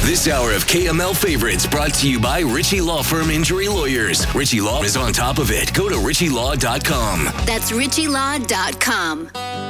This hour of KML Favorites brought to you by Ritchie Law Firm Injury Lawyers. Ritchie Law is on top of it. Go to ritchielaw.com. That's ritchielaw.com.